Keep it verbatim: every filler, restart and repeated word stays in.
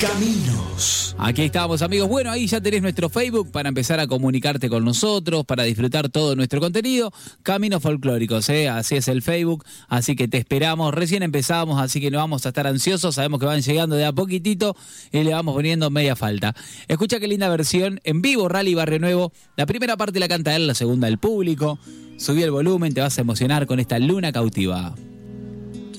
Caminos. Aquí estamos, amigos. Bueno, ahí ya tenés nuestro Facebook para empezar a comunicarte con nosotros, para disfrutar todo nuestro contenido. Caminos Folclóricos, ¿eh? Así es el Facebook, así que te esperamos. Recién empezamos, así que no vamos a estar ansiosos. Sabemos que van llegando de a poquitito y le vamos poniendo media falta. Escucha qué linda versión en vivo, Rally Barrio Nuevo. La primera parte la canta él, la segunda el público. Subí el volumen, te vas a emocionar con esta Luna Cautiva.